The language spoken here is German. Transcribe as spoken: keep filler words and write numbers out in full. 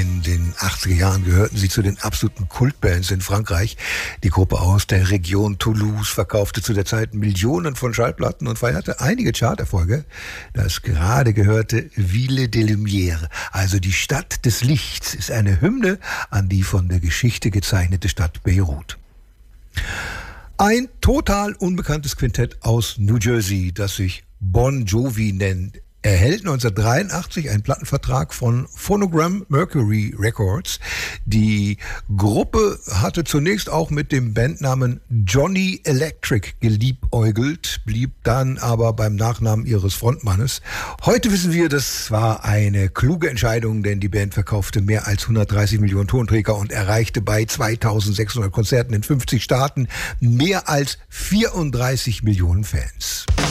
In den achtziger Jahren gehörten sie zu den absoluten Kultbands in Frankreich. Die Gruppe aus der Region Toulouse verkaufte zu der Zeit Millionen von Schallplatten und feierte einige Charterfolge. Das gerade gehörte Ville des Lumières, also die Stadt des Lichts, ist eine Hymne an die von der Geschichte gezeichnete Stadt Beirut. Ein total unbekanntes Quintett aus New Jersey, das sich Bon Jovi nennt, erhält neunzehnhundertdreiundachtzig einen Plattenvertrag von Phonogram Mercury Records. Die Gruppe hatte zunächst auch mit dem Bandnamen Johnny Electric geliebäugelt, blieb dann aber beim Nachnamen ihres Frontmannes. Heute wissen wir, das war eine kluge Entscheidung, denn die Band verkaufte mehr als hundertdreißig Millionen Tonträger und erreichte bei zweitausendsechshundert Konzerten in fünfzig Staaten mehr als vierunddreißig Millionen Fans.